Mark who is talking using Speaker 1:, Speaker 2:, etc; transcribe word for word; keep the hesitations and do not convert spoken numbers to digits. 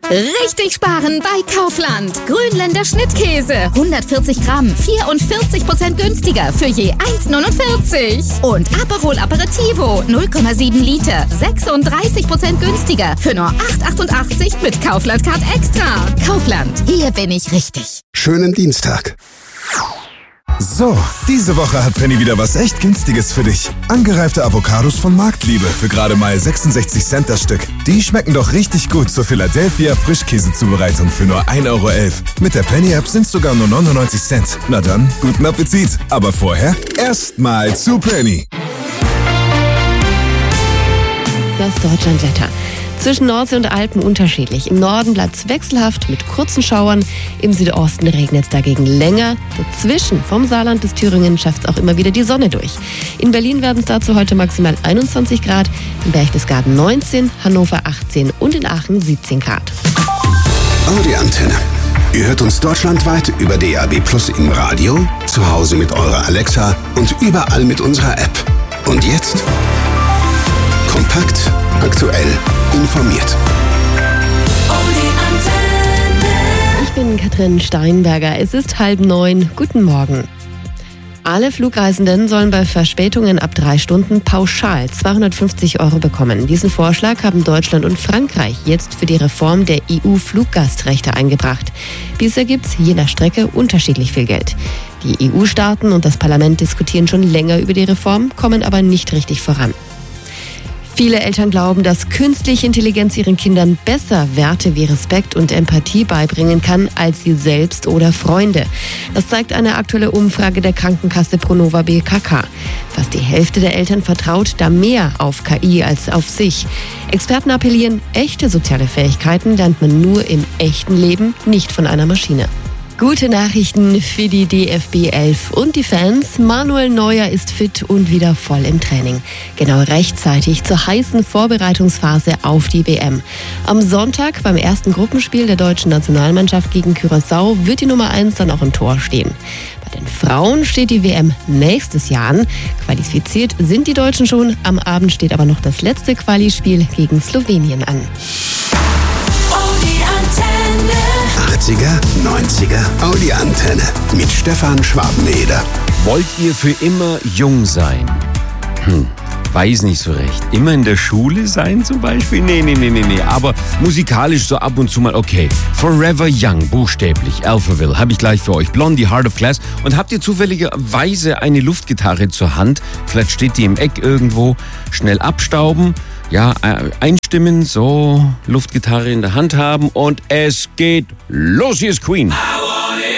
Speaker 1: Richtig sparen bei Kaufland. Grünländer Schnittkäse. hundertvierzig Gramm, vierundvierzig Prozent günstiger für je eins Komma neunundvierzig. Und Aperol Aperitivo, null Komma sieben Liter, sechsunddreißig Prozent günstiger für nur acht Komma achtundachtzig mit Kaufland Card Extra. Kaufland, hier bin ich richtig.
Speaker 2: Schönen Dienstag.
Speaker 3: So, diese Woche hat Penny wieder was echt Günstiges für dich. Angereifte Avocados von Marktliebe für gerade mal sechsundsechzig Cent das Stück. Die schmecken doch richtig gut zur Philadelphia Frischkäsezubereitung für nur ein Euro elf. Mit der Penny-App sind sogar nur neunundneunzig Cent. Na dann, guten Appetit. Aber vorher erstmal zu Penny.
Speaker 4: Das Deutschlandwetter. Zwischen Nordsee und Alpen unterschiedlich. Im Norden bleibt es wechselhaft mit kurzen Schauern. Im Südosten regnet es dagegen länger. Dazwischen vom Saarland bis Thüringen schafft es auch immer wieder die Sonne durch. In Berlin werden es dazu heute maximal einundzwanzig Grad, in Berchtesgaden neunzehn, Hannover achtzehn und in Aachen siebzehn Grad.
Speaker 2: Audi Antenne. Ihr hört uns deutschlandweit über D A B Plus im Radio, zu Hause mit eurer Alexa und überall mit unserer App. Und jetzt kompakt, aktuell, informiert.
Speaker 4: Ich bin Katrin Steinberger. Es ist halb neun. Guten Morgen. Alle Flugreisenden sollen bei Verspätungen ab drei Stunden pauschal zweihundertfünfzig Euro bekommen. Diesen Vorschlag haben Deutschland und Frankreich jetzt für die Reform der E U-Fluggastrechte eingebracht. Bisher gibt es je nach Strecke unterschiedlich viel Geld. Die E U-Staaten und das Parlament diskutieren schon länger über die Reform, kommen aber nicht richtig voran. Viele Eltern glauben, dass künstliche Intelligenz ihren Kindern besser Werte wie Respekt und Empathie beibringen kann als sie selbst oder Freunde. Das zeigt eine aktuelle Umfrage der Krankenkasse Pronova B K K. Fast die Hälfte der Eltern vertraut da mehr auf K I als auf sich. Experten appellieren, echte soziale Fähigkeiten lernt man nur im echten Leben, nicht von einer Maschine. Gute Nachrichten für die D F B elf und die Fans. Manuel Neuer ist fit und wieder voll im Training. Genau rechtzeitig zur heißen Vorbereitungsphase auf die W M. Am Sonntag beim ersten Gruppenspiel der deutschen Nationalmannschaft gegen Curaçao wird die Nummer eins dann auch im Tor stehen. Bei den Frauen steht die W M nächstes Jahr an. Qualifiziert sind die Deutschen schon. Am Abend steht aber noch das letzte Quali-Spiel gegen Slowenien an.
Speaker 2: achtziger, neunziger Audi Antenne mit Stefan Schwabeneder.
Speaker 5: Wollt ihr für immer jung sein? Hm, weiß nicht so recht. Immer in der Schule sein zum Beispiel? Nee, nee, nee, nee, nee. Aber musikalisch so ab und zu mal okay. Forever Young, buchstäblich. Alphaville, habe ich gleich für euch. Blondie, Heart of Glass. Und habt ihr zufälligerweise eine Luftgitarre zur Hand? Vielleicht steht die im Eck irgendwo. Schnell abstauben. Ja, einstimmen, so, Luftgitarre in der Hand haben und es geht los. Hier ist Queen.